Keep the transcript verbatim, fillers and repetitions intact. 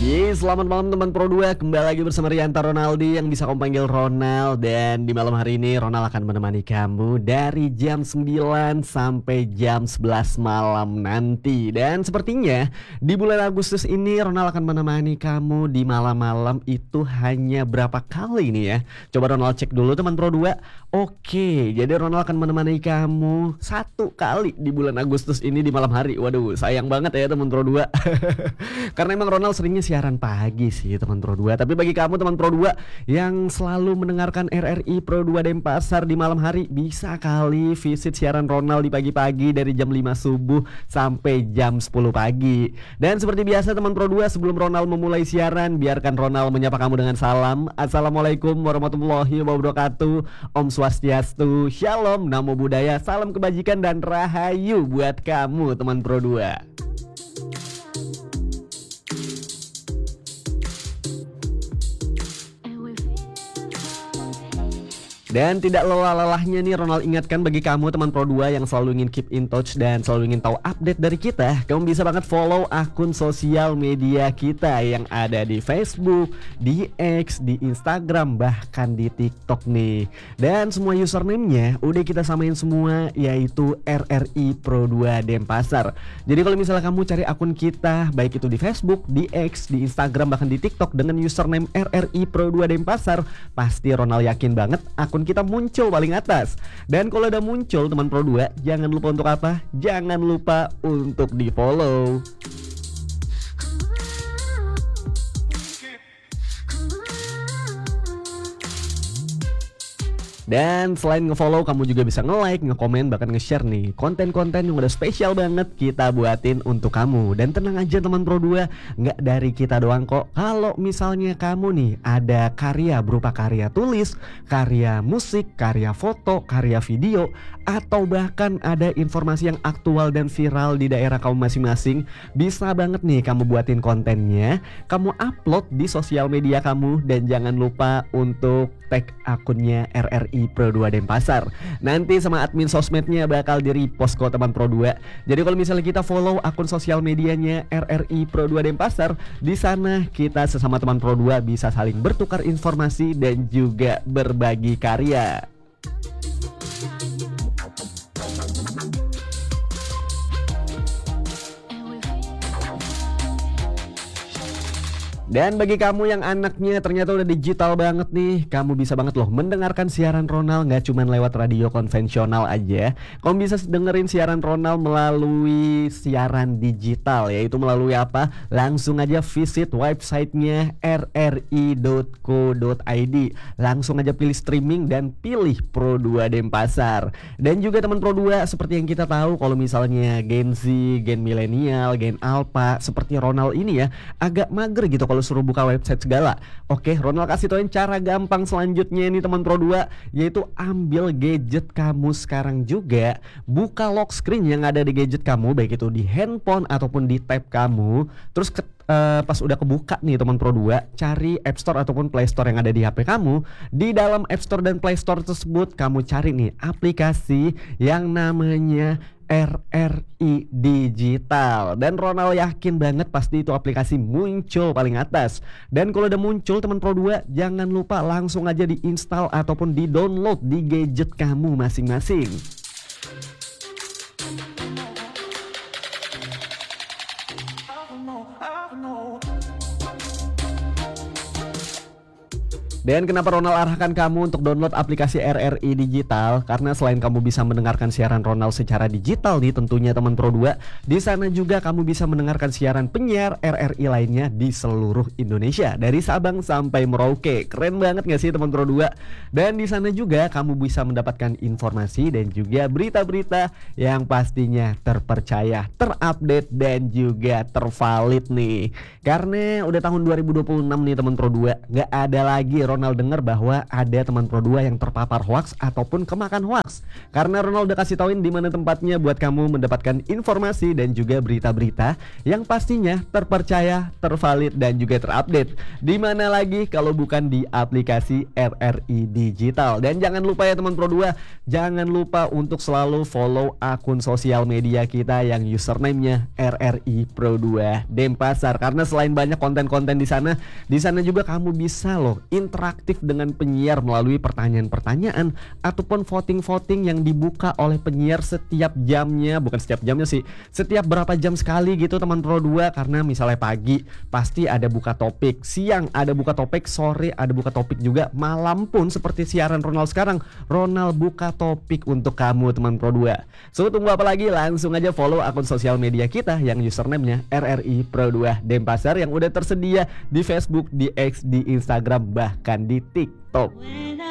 Yeay, selamat malam teman Pro dua. Kembali lagi bersama Rianta Ronaldi yang bisa kamu panggil Ronald. Dan di malam hari ini Ronald akan menemani kamu dari jam sembilan sampai jam sebelas malam nanti. Dan sepertinya di bulan Agustus ini Ronald akan menemani kamu di malam-malam itu hanya berapa kali nih ya. Coba Ronald cek dulu teman Pro dua. Oke, jadi Ronald akan menemani kamu satu kali di bulan Agustus ini di malam hari. Waduh, sayang banget ya teman Pro dua. Karena emang Ronald seringnya siaran pagi sih teman Pro dua. Tapi bagi kamu teman Pro dua yang selalu mendengarkan R R I Pro dua Denpasar di malam hari, bisa kali visit siaran Ronald di pagi-pagi dari jam lima subuh sampai jam sepuluh pagi. Dan seperti biasa teman Pro dua, sebelum Ronald memulai siaran, biarkan Ronald menyapa kamu dengan salam. Assalamualaikum warahmatullahi wabarakatuh. Om Swastiastu, Shalom, Namo Buddhaya, salam kebajikan dan rahayu buat kamu teman Pro dua. Dan tidak lelah-lelahnya nih Ronald ingatkan bagi kamu teman Pro dua yang selalu ingin keep in touch dan selalu ingin tahu update dari kita, kamu bisa banget follow akun sosial media kita yang ada di Facebook, di X, di Instagram, bahkan di TikTok nih. Dan semua username-nya udah kita samain semua, yaitu R R I Pro dua Denpasar. Jadi kalau misalnya kamu cari akun kita, baik itu di Facebook, di X, di Instagram, bahkan di TikTok dengan username R R I Pro dua Denpasar, pasti Ronald yakin banget akun kita muncul paling atas. Dan kalau udah muncul teman Pro dua, jangan lupa untuk apa? Jangan lupa untuk di follow. Dan selain nge-follow, kamu juga bisa nge-like, nge-komen, bahkan nge-share nih konten-konten yang udah spesial banget kita buatin untuk kamu. Dan tenang aja teman Pro dua, nggak dari kita doang kok. Kalau misalnya kamu nih ada karya berupa karya tulis, karya musik, karya foto, karya video, atau bahkan ada informasi yang aktual dan viral di daerah kamu masing-masing, bisa banget nih kamu buatin kontennya, kamu upload di sosial media kamu, dan jangan lupa untuk tag akunnya R R I Pro dua Denpasar. Nanti sama admin sosmednya bakal di repost kok teman Pro dua. Jadi kalau misalnya kita follow akun sosial medianya R R I Pro dua Denpasar, di sana kita sesama teman Pro dua bisa saling bertukar informasi dan juga berbagi karya. Dan bagi kamu yang anaknya ternyata udah digital banget nih, kamu bisa banget loh mendengarkan siaran Ronald nggak cuma lewat radio konvensional aja. Kamu bisa dengerin siaran Ronald melalui siaran digital, yaitu melalui apa? Langsung aja visit websitenya r r i dot co dot i d. Langsung aja pilih streaming dan pilih Pro dua Denpasar. Dan juga teman Pro dua, seperti yang kita tahu kalau misalnya Gen Z, Gen Milenial, Gen Alpha seperti Ronald ini ya, agak mager gitu kalau suruh buka website segala. Oke, Ronald kasih tauin cara gampang selanjutnya nih teman Pro dua, yaitu ambil gadget kamu sekarang juga, buka lock screen yang ada di gadget kamu, baik itu di handphone ataupun di tab kamu. Terus ke, uh, pas udah kebuka nih teman Pro dua, cari App Store ataupun Play Store yang ada di H P kamu. Di dalam App Store dan Play Store tersebut kamu cari nih aplikasi yang namanya R R I Digital. Dan Ronald yakin banget pasti itu aplikasi muncul paling atas. Dan kalau udah muncul teman Pro dua, jangan lupa langsung aja diinstal ataupun di-download di gadget kamu masing-masing. Dan kenapa Ronald arahkan kamu untuk download aplikasi R R I Digital? Karena selain kamu bisa mendengarkan siaran Ronald secara digital nih tentunya teman Pro dua, di sana juga kamu bisa mendengarkan siaran penyiar R R I lainnya di seluruh Indonesia, dari Sabang sampai Merauke. Keren banget gak sih teman Pro dua? Dan di sana juga kamu bisa mendapatkan informasi dan juga berita-berita yang pastinya terpercaya, terupdate dan juga tervalid nih. Karena udah tahun dua ribu dua puluh enam nih teman Pro dua, gak ada lagi Ronald dengar bahwa ada teman Pro dua yang terpapar hoax ataupun kemakan hoax. Karena Ronald udah kasih tauin di mana tempatnya buat kamu mendapatkan informasi dan juga berita-berita yang pastinya terpercaya, tervalid dan juga terupdate. Di mana lagi kalau bukan di aplikasi R R I Digital. Dan jangan lupa ya teman Pro dua, jangan lupa untuk selalu follow akun sosial media kita yang username-nya R R I Pro dua Denpasar. Karena selain banyak konten-konten di sana, di sana juga kamu bisa loh interaktif dengan penyiar melalui pertanyaan-pertanyaan ataupun voting-voting yang dibuka oleh penyiar setiap jamnya, bukan setiap jamnya sih, setiap berapa jam sekali gitu teman Pro dua. Karena misalnya pagi pasti ada buka topik, siang ada buka topik, sore ada buka topik juga, malam pun seperti siaran Ronald sekarang, Ronald buka topik untuk kamu teman Pro dua. So tunggu apa lagi, langsung aja follow akun sosial media kita yang username-nya R R I Pro dua Denpasar yang udah tersedia di Facebook, di X, di Instagram, bahkan di TikTok.